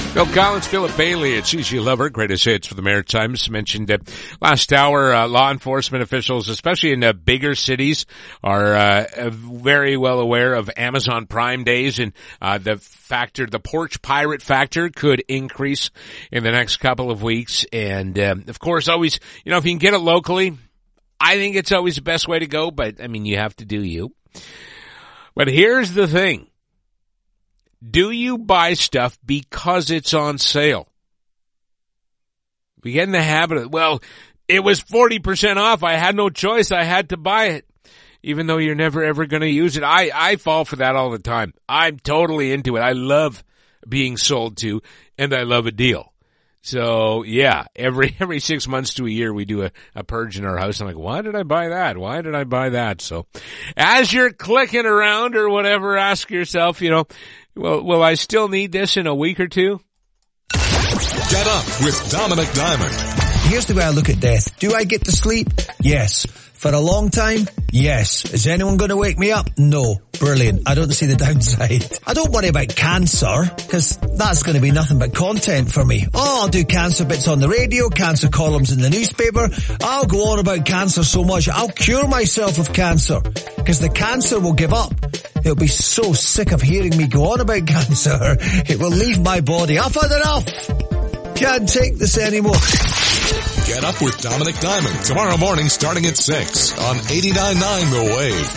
Bill Collins, Philip Bailey at CC Lover, greatest hits for the Maritimes. Mentioned last hour, law enforcement officials, especially in bigger cities, are very well aware of Amazon Prime days, and the porch pirate factor could increase in the next couple of weeks. And of course, always, if you can get it locally, I think it's always the best way to go. But I mean, you have to do you. But here's the thing. Do you buy stuff because it's on sale? We get in the habit of, well, it was 40% off. I had no choice. I had to buy it. Even though you're never ever going to use it. I fall for that all the time. I'm totally into it. I love being sold to, and I love a deal. So yeah, every 6 months to a year we do a purge in our house. I'm like, why did I buy that? Why did I buy that? So as you're clicking around or whatever, ask yourself, well, will I still need this in a week or two? Get up with Dominic Diamond. Here's the way I look at death. Do I get to sleep? Yes. For a long time? Yes. Is anyone going to wake me up? No. Brilliant. I don't see the downside. I don't worry about cancer, because that's going to be nothing but content for me. Oh, I'll do cancer bits on the radio, cancer columns in the newspaper. I'll go on about cancer so much, I'll cure myself of cancer, because the cancer will give up. It'll be so sick of hearing me go on about cancer. It will leave my body. I've had enough. Can't take this anymore. Get up with Dominic Diamond tomorrow morning starting at 6 on 89.9 The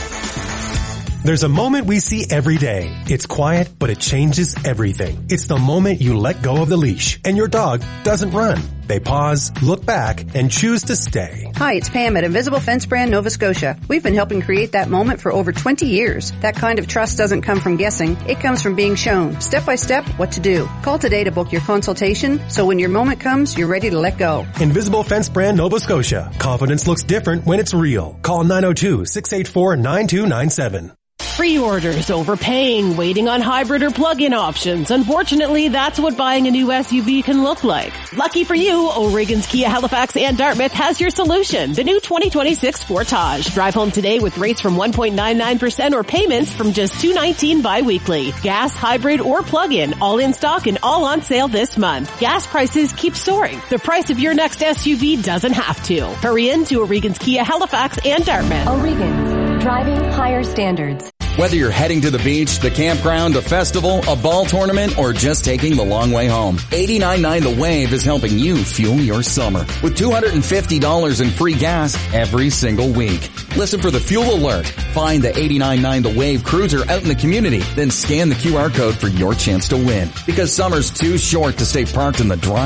Wave. There's a moment we see every day. It's quiet, but it changes everything. It's the moment you let go of the leash and your dog doesn't run. They pause, look back, and choose to stay. Hi, it's Pam at Invisible Fence Brand Nova Scotia. We've been helping create that moment for over 20 years. That kind of trust doesn't come from guessing. It comes from being shown, step by step, what to do. Call today to book your consultation, so when your moment comes, you're ready to let go. Invisible Fence Brand Nova Scotia. Confidence looks different when it's real. Call 902-684-9297. Pre-orders, overpaying, waiting on hybrid or plug-in options. Unfortunately, that's what buying a new SUV can look like. Lucky for you, O'Regan's Kia Halifax and Dartmouth has your solution. The new 2026 Sportage. Drive home today with rates from 1.99% or payments from just $219 bi-weekly. Gas, hybrid, or plug-in, all in stock and all on sale this month. Gas prices keep soaring. The price of your next SUV doesn't have to. Hurry in to O'Regan's Kia Halifax and Dartmouth. O'Regan's, driving higher standards. Whether you're heading to the beach, the campground, a festival, a ball tournament, or just taking the long way home, 89.9 The Wave is helping you fuel your summer with $250 in free gas every single week. Listen for the fuel alert. Find the 89.9 The Wave cruiser out in the community, then scan the QR code for your chance to win. Because summer's too short to stay parked in the dry